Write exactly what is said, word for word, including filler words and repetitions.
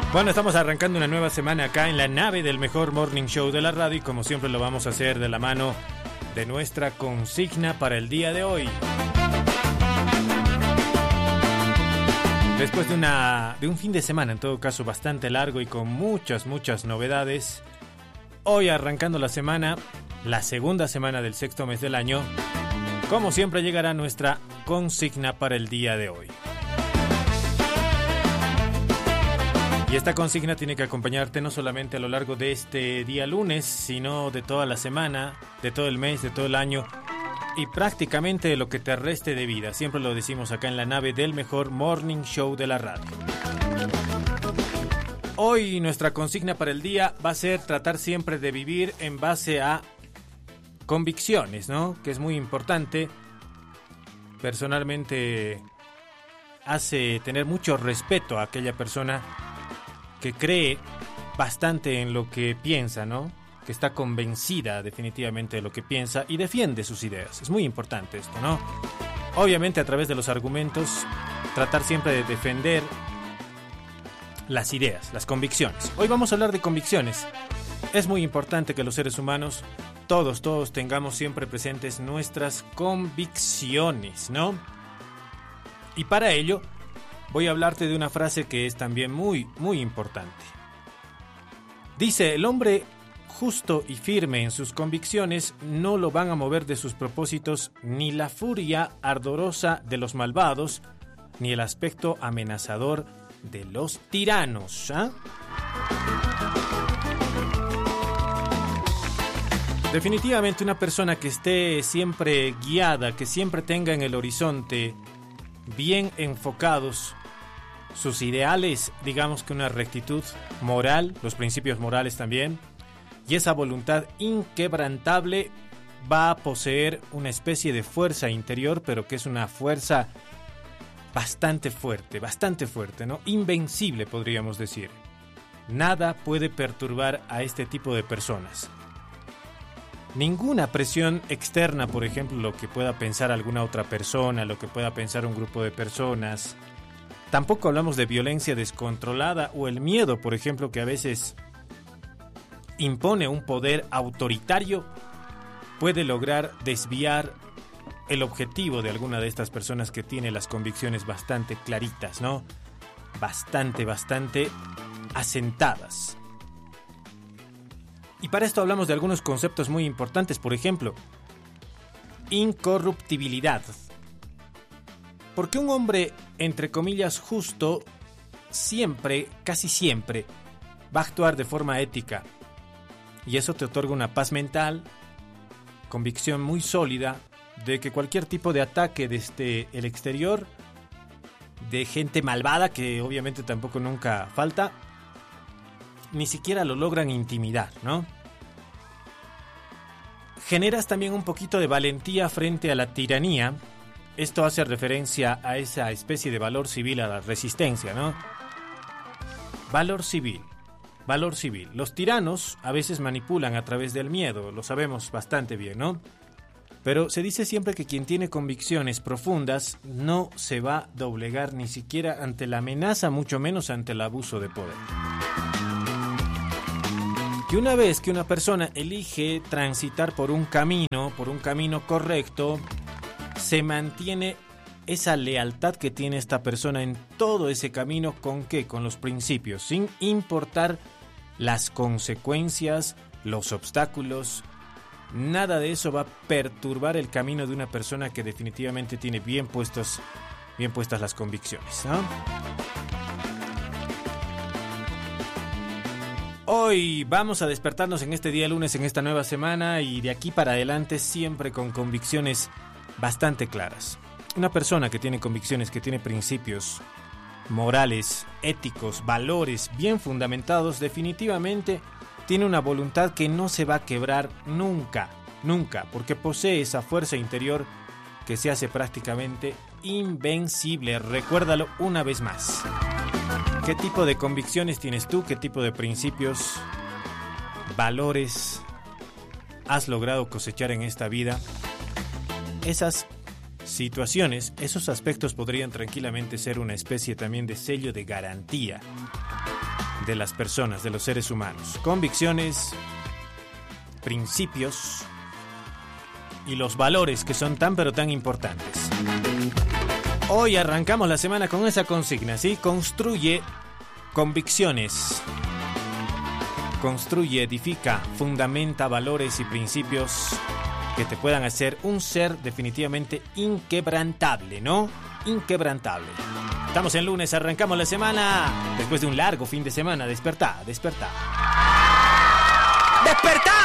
Bueno, estamos arrancando una nueva semana acá en la nave del mejor morning show de la radio y como siempre lo vamos a hacer de la mano de nuestra consigna para el día de hoy. Después de, una, de un fin de semana, en todo caso bastante largo y con muchas, muchas novedades, hoy arrancando la semana, la segunda semana del sexto mes del año, como siempre llegará nuestra consigna para el día de hoy. Y esta consigna tiene que acompañarte no solamente a lo largo de este día lunes, sino de toda la semana, de todo el mes, de todo el año y prácticamente de lo que te reste de vida. Siempre lo decimos acá en la nave del mejor morning show de la radio. Hoy nuestra consigna para el día va a ser tratar siempre de vivir en base a convicciones, ¿no? Que es muy importante. Personalmente hace tener mucho respeto a aquella persona que cree bastante en lo que piensa, ¿no? Que está convencida definitivamente de lo que piensa y defiende sus ideas. Es muy importante esto, ¿no? Obviamente a través de los argumentos, tratar siempre de defender las ideas, las convicciones. Hoy vamos a hablar de convicciones. Es muy importante que los seres humanos, todos, todos tengamos siempre presentes nuestras convicciones, ¿no? Y para ello voy a hablarte de una frase que es también muy, muy importante. Dice, el hombre justo y firme en sus convicciones no lo van a mover de sus propósitos ni la furia ardorosa de los malvados, ni el aspecto amenazador de los tiranos. ¿eh? Definitivamente una persona que esté siempre guiada, que siempre tenga en el horizonte bien enfocados sus ideales, digamos que una rectitud moral, los principios morales también, y esa voluntad inquebrantable va a poseer una especie de fuerza interior, pero que es una fuerza bastante fuerte, bastante fuerte, ¿no? Invencible, podríamos decir. Nada puede perturbar a este tipo de personas. Ninguna presión externa, por ejemplo, lo que pueda pensar alguna otra persona, lo que pueda pensar un grupo de personas. Tampoco hablamos de violencia descontrolada o el miedo, por ejemplo, que a veces impone un poder autoritario, puede lograr desviar el objetivo de alguna de estas personas que tiene las convicciones bastante claritas, ¿no? Bastante, bastante asentadas. Y para esto hablamos de algunos conceptos muy importantes, por ejemplo, incorruptibilidad. Porque un hombre, entre comillas, justo, siempre, casi siempre, va a actuar de forma ética. Y eso te otorga una paz mental, convicción muy sólida de que cualquier tipo de ataque desde el exterior, de gente malvada, que obviamente tampoco nunca falta, ni siquiera lo logran intimidar, ¿no? Generas también un poquito de valentía frente a la tiranía. Esto hace referencia a esa especie de valor civil, a la resistencia, ¿no? Valor civil, valor civil. Los tiranos a veces manipulan a través del miedo, lo sabemos bastante bien, ¿no? Pero se dice siempre que quien tiene convicciones profundas no se va a doblegar ni siquiera ante la amenaza, mucho menos ante el abuso de poder. Y una vez que una persona elige transitar por un camino, por un camino correcto, se mantiene esa lealtad que tiene esta persona en todo ese camino. ¿Con qué? Con los principios, sin importar las consecuencias, los obstáculos. Nada de eso va a perturbar el camino de una persona que definitivamente tiene bien puestos, bien puestas las convicciones, ¿no? Hoy vamos a despertarnos en este día lunes, en esta nueva semana, y de aquí para adelante siempre con convicciones bastante claras. Una persona que tiene convicciones, que tiene principios morales, éticos, valores bien fundamentados, definitivamente tiene una voluntad que no se va a quebrar nunca, nunca, porque posee esa fuerza interior que se hace prácticamente invencible. Recuérdalo una vez más. ¿Qué tipo de convicciones tienes tú? ¿Qué tipo de principios, valores has logrado cosechar en esta vida? Esas situaciones, esos aspectos podrían tranquilamente ser una especie también de sello de garantía de las personas, de los seres humanos. Convicciones, principios y los valores que son tan pero tan importantes. Hoy arrancamos la semana con esa consigna, ¿sí? Construye convicciones. Construye, edifica, fundamenta valores y principios que te puedan hacer un ser definitivamente inquebrantable, ¿no? Inquebrantable. Estamos en lunes, arrancamos la semana después de un largo fin de semana. Despertá, despertá. ¡Despertá!